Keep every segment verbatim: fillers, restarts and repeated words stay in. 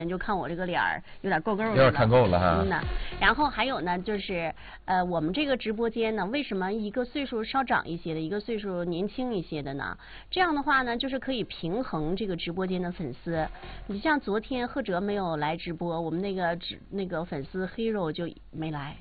就看我这个脸儿有点够够的，有点看够了哈。 嗯呐，然后还有呢，就是呃，我们这个直播间呢，为什么一个岁数稍长一些的，一个岁数年轻一些的呢？这样的话呢，就是可以平衡这个直播间的粉丝。你像昨天贺哲没有来直播，我们那个直那个粉丝 Hero 就没来。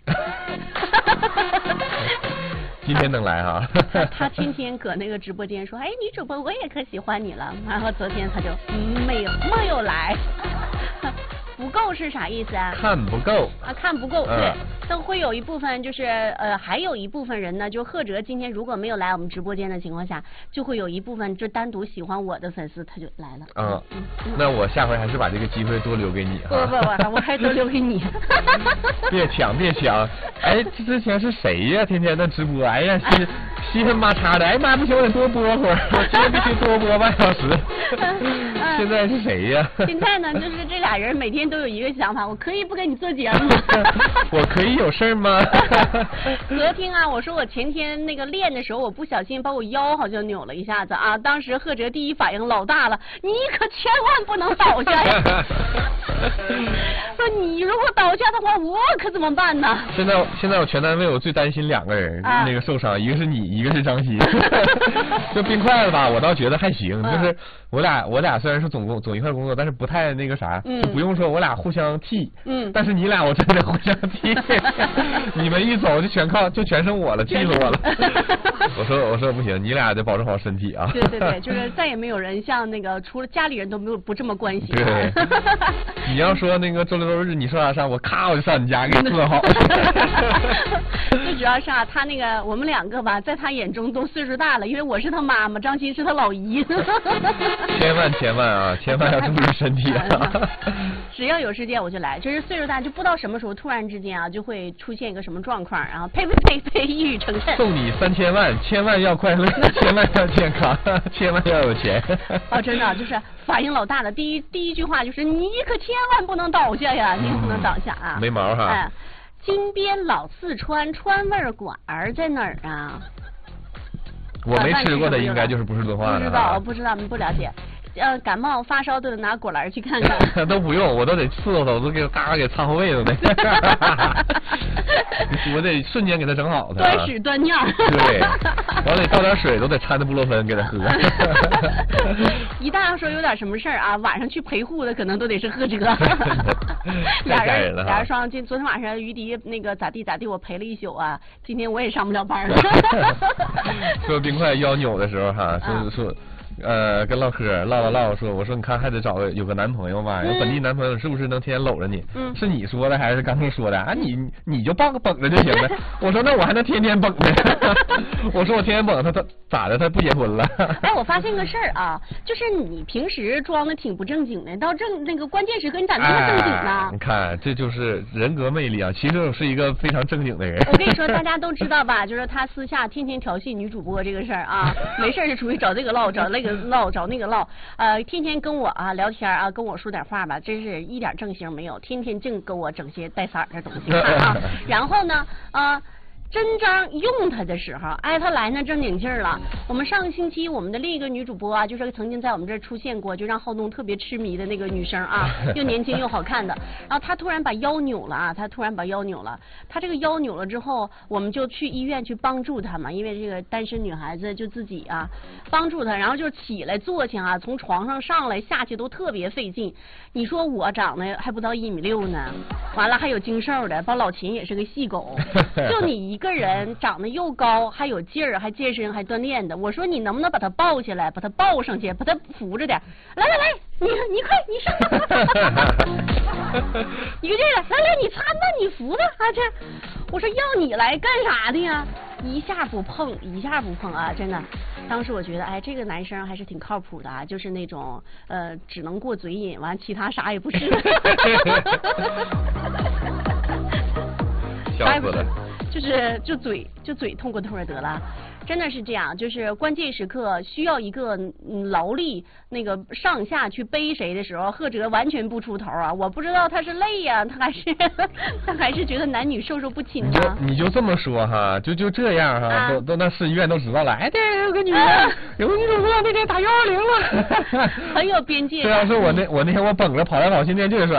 今天能来哈、 他他天天搁那个直播间说，哎，女主播我也可喜欢你了。然后昨天他就、嗯、没有没有来。不够是啥意思啊？ 看不够啊，看不够，对， 嗯、 都会有一部分就是呃，还有一部分人呢，就贺哲今天如果没有来我们直播间的情况下，就会有一部分就单独喜欢我的粉丝他就来了。 嗯，嗯嗯那我下回还是把这个机会多留给你哈。 不不不，我还多留给你。 别抢别抢！哎，这之前是谁呀？天天的直播，哎呀，稀稀里麻叉的，哎妈不行，我得多播会儿，我今天必须多播半小时。现在是谁呀？ 现在呢，就是这俩人每天都有一个想法，我可以不跟你做节目吗？ 我可以有事吗？ 昨天啊，我说我前天那个练的时候，我不小心把我腰好像扭了一下子啊。当时贺哲第一反应老大了，你可千万不能倒下呀！说你如果倒下的话，我可怎么办呢？ 现在现在我全单位我最担心两个人、啊、那个受伤，一个是你，一个是张鑫。就冰块子吧，我倒觉得还行，嗯、就是我俩我俩虽然是总工总一块工作，但是不太那个啥，嗯、就不用说我俩互相替。嗯。但是你俩我真的互相替，你们一走就全靠就全剩我了，气死我了。我说我说不行，你俩得保证好身体啊。 对对对，就是再也没有人像那个除了家里人都没有不这么关心、啊。 对。你要说那个周六周日你说啥上，我咔我就上你家给你做好。 最主要是啊，他那个我们两个吧，在他眼中都岁数大了，因为我是他妈妈，张鑫是他老姨。 千万千万啊，千万要注意身体啊！ 只要有时间我就来，就是岁数大就不知道什么时候突然之间啊就会出现一个什么状况，然后呸呸呸呸一语成谶。 送你三千万，千万要快乐，千万要健康，千万要有钱。 哦，真的就是反应老大了。第一第一句话就是你可千万不能倒下呀，你不能倒下啊。 没毛哈。 哎，金边老四川川味馆在哪儿啊？ 我没吃过的应该就是不是敦化的。 不知道，不知道，不了解。呃，感冒发烧都得拿果篮去看看。 都不用，我都得伺候他，我都给他给擦后背了得。我得瞬间给他整好他。 端屎端尿。 对，我得倒点水，都得掺着布洛芬给他喝。 一旦要说有点什么事儿啊，晚上去陪护的可能都得是贺哲。俩人俩人说今昨天晚上于迪那个咋地咋地，我陪了一宿啊，今天我也上不了班了。 说冰块腰扭的时候哈，说说。呃，跟唠嗑唠唠唠，说我说你看还得找个有个男朋友嘛，有本地男朋友是不是能天天搂着你？嗯，是你说的还是刚才说的啊？你你就抱个绷着就行了。我说那我还能天天绷着。我说我天天绷他他咋的？他不结婚了？ 哎，我发现个事儿啊，就是你平时装的挺不正经的，到正那个关键时刻你咋那么正经呢、 哎？你看这就是人格魅力啊！其实我是一个非常正经的人。 我跟你说，大家都知道吧？就是他私下天天调戏女主播这个事儿啊，没事就出去找这个唠，找那个。唠找那个唠，呃，天天跟我啊聊天啊，跟我说点话吧，真是一点正形没有，天天净跟我整些带色儿的东西啊。然后呢，啊。真章用他的时候，哎，他来那正经劲儿了。我们上个星期我们的另一个女主播啊，就是曾经在我们这儿出现过，就让浩东特别痴迷的那个女生啊，又年轻又好看的。然后她突然把腰扭了啊，她突然把腰扭了。她这个腰扭了之后，我们就去医院去帮助她嘛，因为这个单身女孩子就自己啊帮助她，然后就起来坐起啊，从床上上来下去都特别费劲。你说我长得还不到一米六呢，完了还有精瘦的，包老秦也是个细狗，就你一。一个人长得又高还有劲儿，还健身还锻炼的，我说你能不能把他抱起来，把他抱上去，把他扶着点，来来来，你你快你上，你个这个来来你搀他你扶他啊这，我说要你来干啥的呀？一下不碰一下不碰啊，真的。当时我觉得哎这个男生还是挺靠谱的啊，就是那种呃只能过嘴瘾，完其他啥也不是。 笑死了。 就是就嘴就嘴痛过痛得了， 真的是这样，就是关键时刻需要一个劳力那个上下去背谁的时候，贺哲完全不出头啊！我不知道他是累呀、啊，他还是他还是觉得男女授受不亲呢、 啊。你就这么说哈，就就这样哈，啊、都都那市医院都知道了。哎，对，有个女人，啊、有个女主播那天打幺二零了， 很有边界。 这要是我那我那天我绷着跑来跑去，那就是说。